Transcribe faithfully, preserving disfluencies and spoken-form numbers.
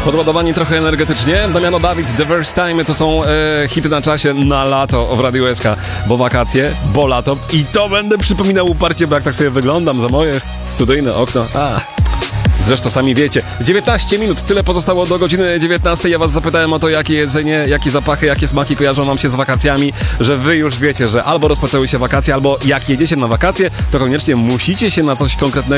Podładowani trochę energetycznie. Damiano Dawid, The First Time to są e, hity na czasie na lato w Radiu S K, bo wakacje, bo lato i to będę przypominał uparcie, bo jak tak sobie wyglądam za moje studyjne okno. A. Zresztą sami wiecie. dziewiętnaście minut, tyle pozostało do godziny dziewiętnastej. Ja was zapytałem o to, jakie jedzenie, jakie zapachy, jakie smaki kojarzą wam się z wakacjami, że wy już wiecie, że albo rozpoczęły się wakacje, albo jak jedziecie na wakacje, to koniecznie musicie się na coś konkretnego